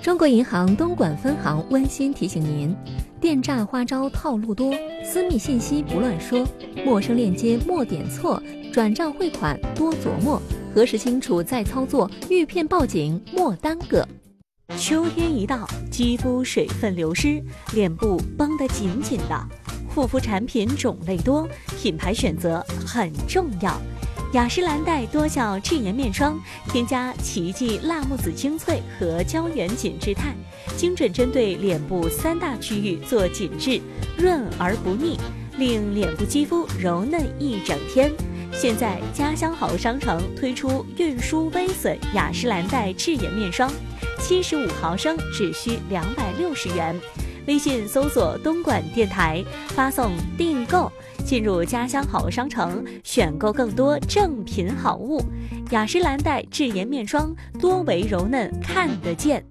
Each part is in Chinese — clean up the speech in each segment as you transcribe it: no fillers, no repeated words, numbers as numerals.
中国银行东莞分行温馨提醒您：电诈花招套路多，私密信息不乱说，陌生链接莫点错，转账汇款多琢磨，核实清楚再操作，遇骗报警莫耽搁。 秋天一到，肌肤水分流失，脸部绷得紧紧的，护肤产品种类多，品牌选择很重要。雅诗兰黛多效智颜面霜，添加奇迹辣木籽精粹和胶原紧致肽，精准针对脸部3大区域做紧致，润而不腻，令脸部肌肤柔嫩一整天。现在家乡好商城推出运输微损雅诗兰黛智颜面霜，75毫升只需260元。微信搜索东莞电台，发送订购，进入家乡好商城，选购更多正品好物。雅诗兰黛智颜面霜，多维柔嫩看得见。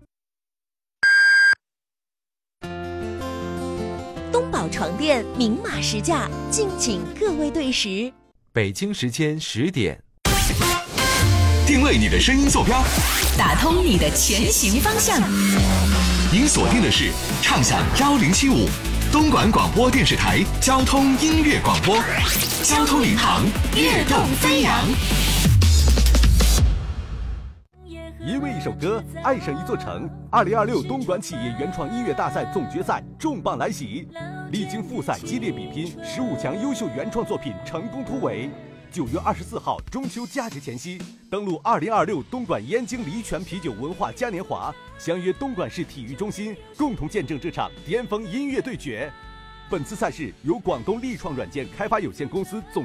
东宝床垫明码实价，敬请各位对时。 北京时间10点， 定位你的声音坐标， 打通你的前行方向。 您锁定的是畅享1075东莞广播电视台交通音乐广播，交通领航，跃动飞扬。 因为一首歌爱上一座城，2026东莞企业原创音乐大赛总决赛重磅来袭，历经复赛激烈比拼，15强优秀原创作品成功突围。9月24号中秋佳节前夕，登陆2026东莞燕京黎泉啤酒文化嘉年华，相约东莞市体育中心，共同见证这场巅峰音乐对决。本次赛事由广东力创软件开发有限公司总